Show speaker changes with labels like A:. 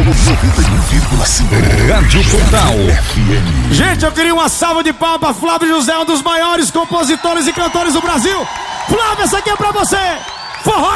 A: 91,5 Rádio Total FM.
B: Gente, eu queria uma salva de palmas pra Flávio José, um dos maiores compositores e cantores do Brasil. Flávio, essa aqui é pra você. Forró